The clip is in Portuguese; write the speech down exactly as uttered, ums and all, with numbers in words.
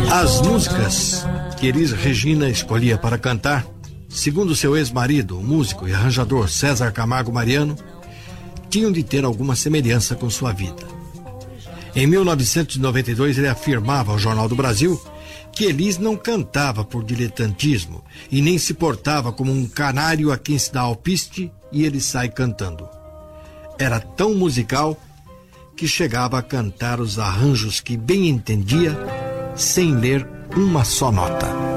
As músicas que Elis Regina escolhia para cantar, segundo seu ex-marido, o músico e arranjador César Camargo Mariano, tinham de ter alguma semelhança com sua vida. Em mil novecentos e noventa e dois, ele afirmava ao Jornal do Brasil que Elis não cantava por diletantismo e nem se portava como um canário a quem se dá alpiste e ele sai cantando. Era tão musical que chegava a cantar os arranjos que bem entendia sem ler uma só nota.